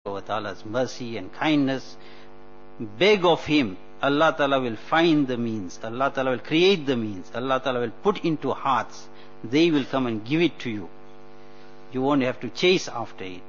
wa ta'ala's mercy and kindness. Beg of Him. Allah Ta'ala will find the means. Allah Ta'ala will create the means. Allah Ta'ala will put into hearts. They will come and give it to you. You won't have to chase after it.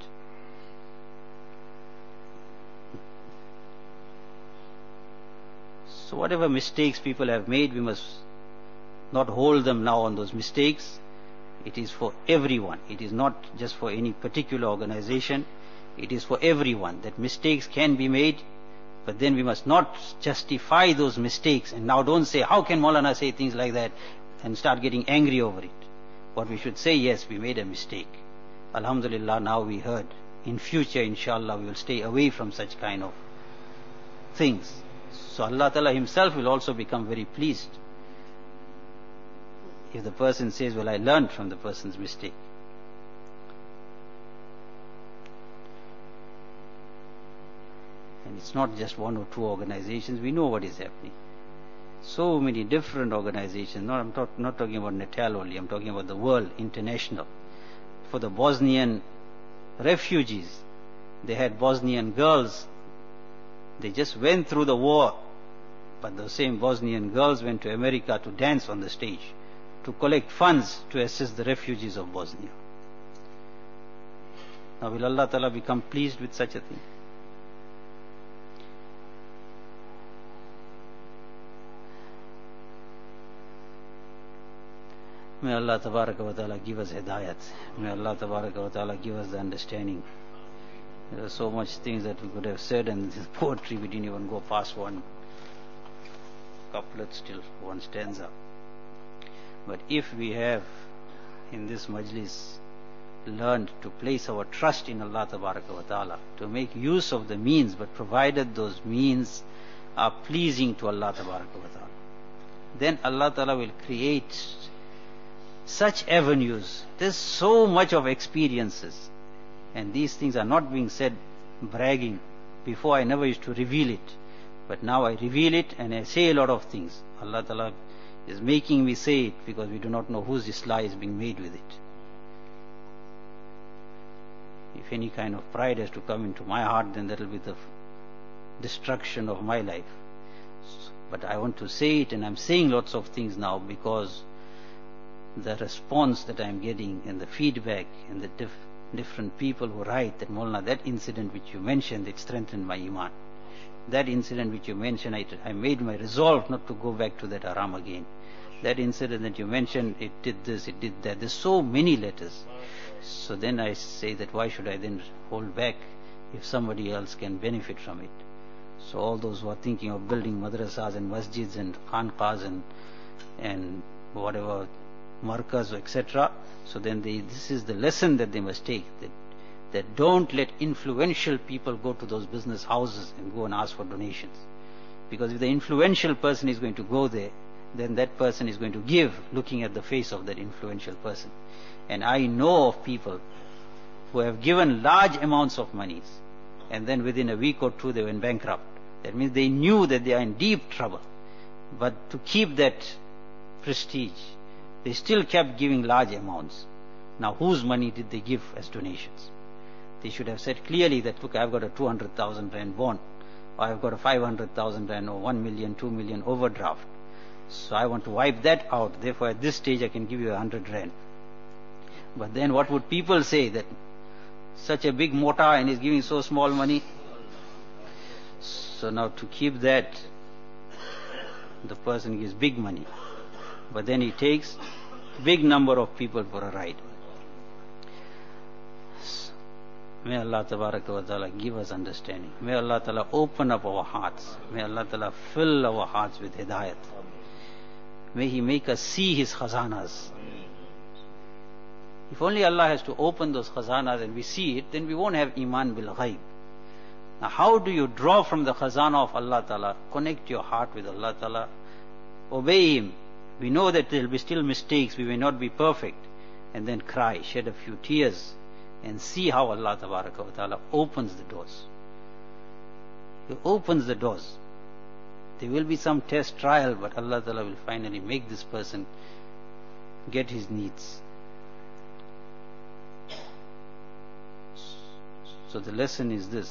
So whatever mistakes people have made, we must not hold them now on those mistakes. It is for everyone. It is not just for any particular organization. It is for everyone that mistakes can be made. But then we must not justify those mistakes. And now don't say, how can Maulana say things like that? And start getting angry over it. What we should say, yes, we made a mistake. Alhamdulillah, now we heard. In future, inshallah, we will stay away from such kind of things. So Allah Ta'ala Himself will also become very pleased if the person says, well, I learned from the person's mistake. And it's not just one or two organizations. We know what is happening. So many different organizations. No, I'm not talking about Natal only. I'm talking about the world, international. For the Bosnian refugees, they had Bosnian girls. They just went through the war. But those same Bosnian girls went to America to dance on the stage, to collect funds to assist the refugees of Bosnia. Now will Allah Ta'ala become pleased with such a thing? May Allah Tabaraka wa Ta'ala give us hidayat. May Allah Tabaraka wa Ta'ala give us the understanding. There are so much things that we could have said, and this poetry we didn't even go past one couplet, still one stanza. But if we have in this majlis learned to place our trust in Allah Tabaraka wa Ta'ala, to make use of the means, but provided those means are pleasing to Allah Tabaraka wa Ta'ala, then Allah Ta'ala will create such avenues. There's so much of experiences, and these things are not being said bragging. Before I never used to reveal it, but now I reveal it and I say a lot of things. Allah Ta'ala is making me say it because we do not know whose islah is being made with it. If any kind of pride has to come into my heart, then that will be the destruction of my life. But I want to say it, and I'm saying lots of things now because the response that I'm getting and the feedback and the different people who write that, Maulana, that incident which you mentioned, it strengthened my iman. That incident which you mentioned, I made my resolve not to go back to that haram again. That incident that you mentioned, it did this, it did that. There's so many letters. So then I say that why should I then hold back if somebody else can benefit from it? So all those who are thinking of building madrasas and masjids and khanqahs and whatever, markaz, etc. So then this is the lesson that they must take, that don't let influential people go to those business houses and go and ask for donations. Because if the influential person is going to go there, then that person is going to give looking at the face of that influential person. And I know of people who have given large amounts of monies and then within a week or two they went bankrupt. That means they knew that they are in deep trouble. But to keep that prestige, they still kept giving large amounts. Now whose money did they give as donations? They should have said clearly that, look, I've got a 200,000 rand bond, or I've got a 500,000 rand or 1 million, 2 million overdraft. So I want to wipe that out. Therefore at this stage I can give you 100 rand. But then what would people say, that such a big mota and he's giving so small money? So now to keep that, the person gives big money. But then he takes big number of people for a ride. May Allah Ta'ala give us understanding. May Allah Ta'ala open up our hearts. May Allah Ta'ala fill our hearts with hidayat. May He make us see His khazanas. If only Allah has to open those khazanas and we see it, then we won't have iman bil ghaib. Now how do you draw from the khazana of Allah Ta'ala? Connect your heart with Allah Ta'ala. Obey Him. We know that there will be still mistakes, we may not be perfect. And then cry, shed a few tears, and see how Allah Ta'ala opens the doors. He opens the doors. There will be some test trial, but Allah Ta'ala will finally make this person get his needs. So the lesson is this.